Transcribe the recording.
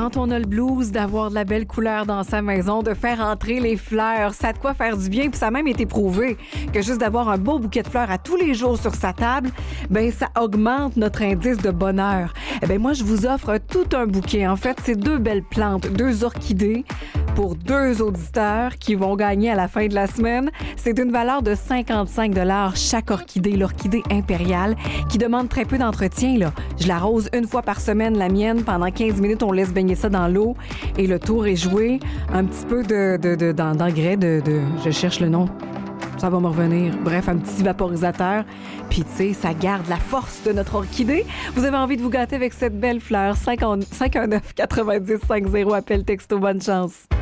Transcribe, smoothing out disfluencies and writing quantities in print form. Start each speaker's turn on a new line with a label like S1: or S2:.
S1: quand on a le blues d'avoir de la belle couleur dans sa maison, de faire entrer les fleurs, ça a de quoi faire du bien, puis ça a même été prouvé que juste d'avoir un beau bouquet de fleurs à tous les jours sur sa table, ben ça augmente notre indice de bonheur. Eh ben moi, je vous offre tout un bouquet. En fait, c'est 2 belles plantes, 2 orchidées pour 2 auditeurs qui vont gagner à la fin de la semaine. C'est d'une valeur de 55 $ chaque orchidée, l'orchidée impériale, qui demande très peu d'entretien, là. Je l'arrose une fois par semaine, la mienne. Pendant 15 minutes, on laisse baigner ça dans l'eau et le tour est joué. Un petit peu d'engrais, je cherche le nom. Ça va me revenir. Bref, un petit vaporisateur. Puis, tu sais, ça garde la force de notre orchidée. Vous avez envie de vous gâter avec cette belle fleur. 519 90 50. Appel texto, bonne chance.